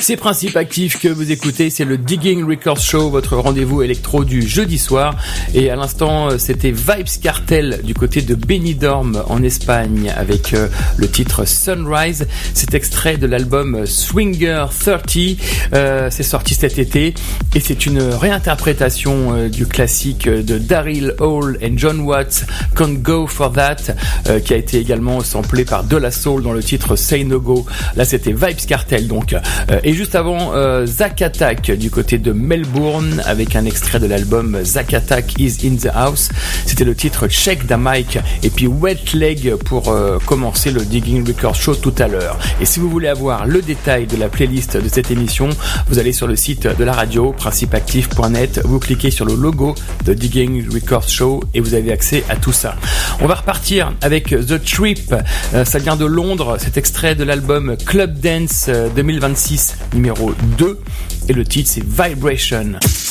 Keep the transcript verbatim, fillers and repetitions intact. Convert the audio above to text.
C'est Principe Actif que vous écoutez, c'est le Digging Records Show, votre rendez-vous électro du jeudi soir. Et à l'instant, c'était Vibes Cartel du côté de Benidorm en Espagne avec euh, le titre Sunrise. C'est extrait de l'album Swinger trente. Euh, c'est sorti cet été et c'est une réinterprétation euh, du classique de Daryl Hall et John Watts, Can't Go For That, euh, qui a été également samplé par De La Soul dans le titre Say No Go. Là, c'était Vibes Cartel donc. Euh, Et juste avant, euh, Zack Attack du côté de Melbourne avec un extrait de l'album Zack Attack Is In The House. C'était le titre Check the Mic et puis Wet Leg pour euh, commencer le Digging Records Show tout à l'heure. Et si vous voulez avoir le détail de la playlist de cette émission, vous allez sur le site de la radio, principe actif point net, vous cliquez sur le logo de Digging Records Show et vous avez accès à tout ça. On va repartir avec The Trip, euh, ça vient de Londres, cet extrait de l'album Club Dance deux mille vingt-six numéro deux et le titre c'est Vibration.